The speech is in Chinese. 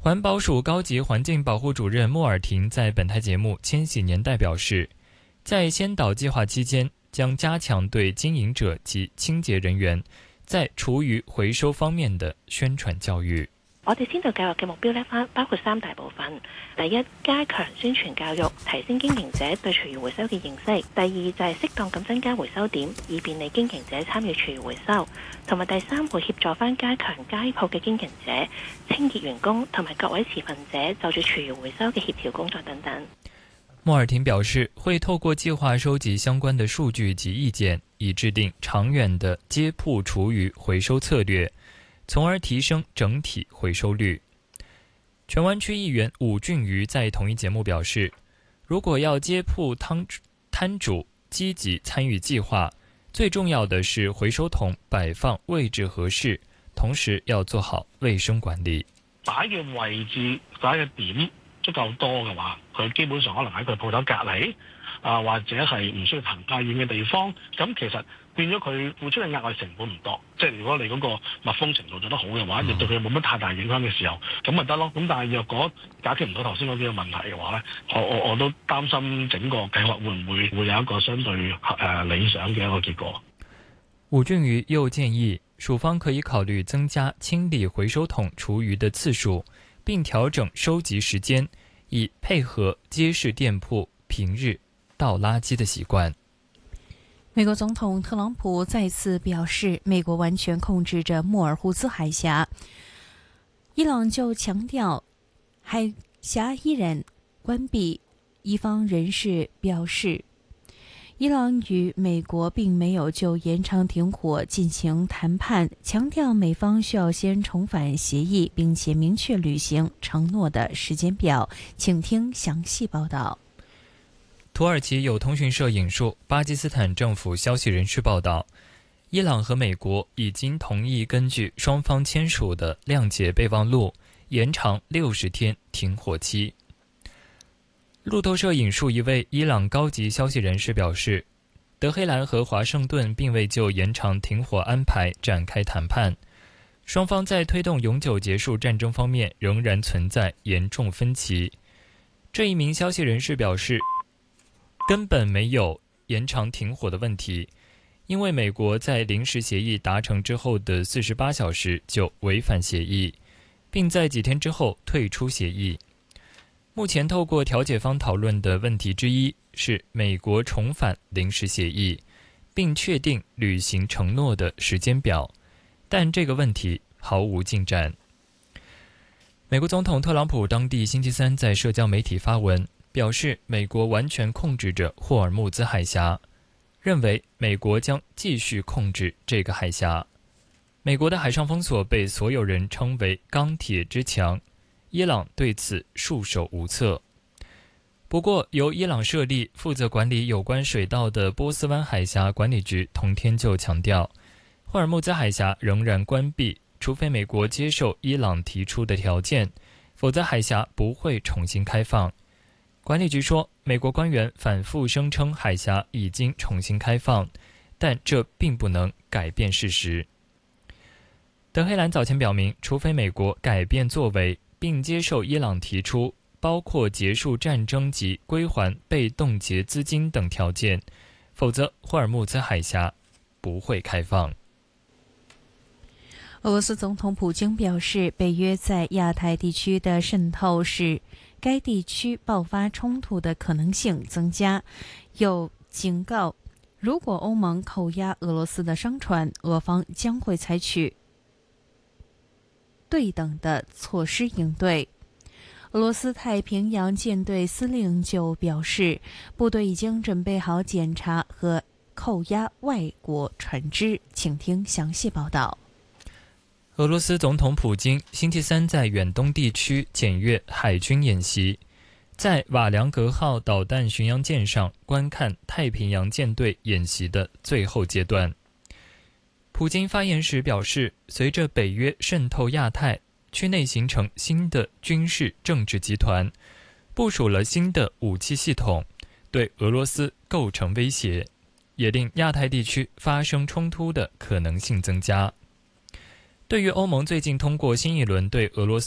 环保署高级环境保护主任莫尔廷在本台节目《千禧年代》表示，在先导计划期間，將加強對經營者及清潔人員在廚餘回收方面的宣傳教育。 我哋先導教育嘅目標呢，包括3大部分。第一，加強宣傳教育，提升經營者對廚餘回收嘅認識；第二，就係適當咁增加回收點，以便利經營者參與廚餘回收；同埋第三，會協助翻加強街鋪嘅經營者、清潔員工同埋各位持份者就住廚餘回收嘅協調工作等等。 莫爾廷表示，會透過計劃收集相關的數據及意見，以制定長遠的街鋪廚餘回收策略，從而提升整體回收率。荃灣區議員伍俊瑜在同一節目表示，如果要街鋪攤主積極參與計劃，最重要的是回收桶擺放位置合適，同時要做好衛生管理。 擺嘅位置擺嘅點足夠多嘅話，佢基本上可能喺佢鋪頭隔離或者係唔需要行太遠嘅地方，咁其實變咗佢付出嘅額外成本唔多。即係如果你嗰個密封程度做得好嘅話，亦對佢冇乜太大影響嘅時候，咁咪得咯。咁但係若果解決唔到頭先嗰幾個問題嘅話咧，我都擔心整個計劃會唔會有一個相對理想嘅一個結果。 伍俊瑜又建議署方可以考慮增加清理回收桶廚餘的次數，並調整收集時間，以配合街市店鋪平日倒垃圾的習慣。 美國總統特朗普再次表示，美國完全控制着莫爾胡茲海峽。伊朗就強調海峽依然關閉，伊方人士表示，伊朗與美國並沒有就延長停火進行談判，強調美方需要先重返協議，並且明確履行承諾的時間表。請聽詳細報道。 土耳其有通訊社引述巴基斯坦政府消息人士報道，伊朗和美國已經同意根據雙方簽署的諒解備忘錄，延長60天停火期。路透社引述一位伊朗高級消息人士表示，德黑蘭和華盛頓並未就延長停火安排展開談判，雙方在推動永久結束戰爭方面仍然存在嚴重分歧。這一名消息人士表示，根本沒有延長停火的問題，因為美國在臨時協議達成之後的48小時就違反協議，並在幾天之後退出協議。目前透過調解方討論的問題之一是美國重返臨時協議，並確定履行承諾的時間表，但這個問題毫無進展。美國總統特朗普當地星期三在社交媒體發文，表示美國完全控制着霍爾木茲海峽，認為美國將繼續控制這個海峽。美國的海上封鎖被所有人稱為鋼鐵之牆，伊朗對此束手無策。不過由伊朗設立負責管理有關水道的波斯灣海峽管理局同天就強調，霍爾木茲海峽仍然關閉，除非美國接受伊朗提出的條件，否則海峽不會重新開放。管理局說，美國官員反覆聲稱海峽已經重新開放，但這並不能改變事實。德黑蘭早前表明，除非美國改變作為，並接受伊朗提出包括結束戰爭及歸還被凍結資金等條件，否則霍爾木茲海峽不會開放。 俄羅斯總統普京表示，北約在亞太地區的滲透使該地區爆發衝突的可能性增加，又警告，如果歐盟扣押俄羅斯的商船，俄方將會採取對等的措施應對。俄羅斯太平洋艦隊司令就表示，部隊已經準備好檢查和扣押外國船隻。請聽詳細報道。 俄羅斯總統普京星期三在遠東地區檢閱海軍演習，在瓦良格號導彈巡洋艦上觀看太平洋艦隊演習的最後階段。普京發言時表示，隨着北約滲透亞太，區內形成新的軍事政治集團，部署了新的武器系統，對俄羅斯構成威脅，也令亞太地區發生衝突的可能性增加。對於歐盟最近通過新一輪對俄羅斯